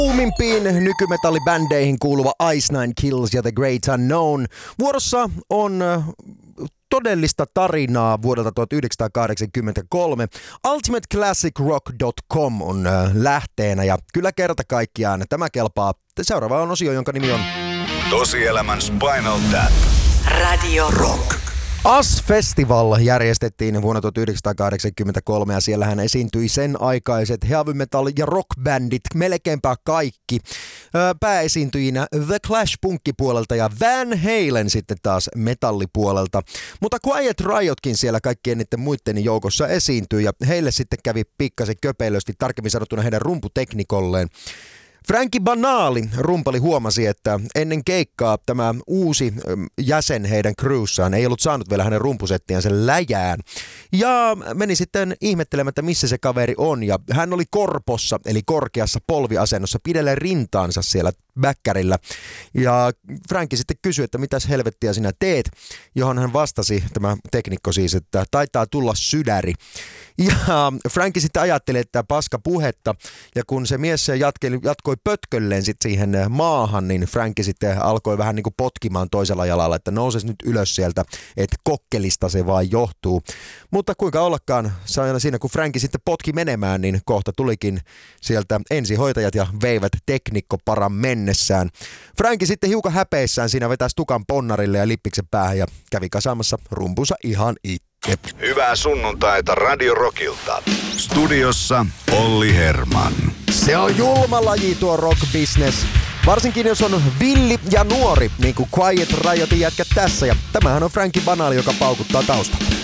Kuumimpiin nykymetallibändeihin kuuluva Ice Nine Kills ja The Great Unknown. Vuorossa on todellista tarinaa vuodelta 1983. UltimateClassicRock.com on lähteenä ja kyllä kerta kaikkiaan tämä kelpaa. Seuraava on osio, jonka nimi on Tosielämän Spinal Tap. Radio Rock. AS-festival järjestettiin vuonna 1983 ja siellähän esiintyi sen aikaiset heavy metal- ja rockbändit melkeinpä kaikki. Pääesiintyjinä The Clash punkkipuolelta ja Van Halen sitten taas metallipuolelta. Mutta Quiet Riotkin siellä kaikkien niiden muiden joukossa esiintyi ja heille sitten kävi pikkasen köpeilösti, tarkemmin sanottuna heidän rumputeknikolleen. Frankie Banali rumpali huomasi, että ennen keikkaa tämä uusi jäsen heidän crewssaan ei ollut saanut vielä hänen rumpusettiansa läjään. Ja meni sitten ihmettelemään, että missä se kaveri on. Ja hän oli korpossa, eli korkeassa polviasennossa, pidelle rintaansa siellä bäkkärillä. Ja Frankie sitten kysyi, että mitäs helvettiä sinä teet, johon hän vastasi, tämä teknikko siis, että taitaa tulla sydäri. Ja Frankie sitten ajatteli, että paska puhetta, ja kun se mies jatkoi pötkölleen sitten siihen maahan, niin Frankie sitten alkoi vähän niin kuin potkimaan toisella jalalla, että nouses nyt ylös sieltä, että kokkelista se vaan johtuu. Mutta kuinka ollakaan, siinä kun Frankie sitten potki menemään, niin kohta tulikin sieltä ensihoitajat ja veivät teknikkoparan mennessään. Frankie sitten hiukan häpeissään siinä vetäisi tukan ponnarille ja lippiksen päähän ja kävi kasaamassa rumpunsa ihan itse. Hyvää sunnuntaita Radio Rockilta. Studiossa Olli Herman. Se on julma laji tuo rock-business. Varsinkin jos on villi ja nuori, niin kuin Quiet Riotin jätkät tässä. Ja tämähän on Frankie Banali, joka paukuttaa taustalla.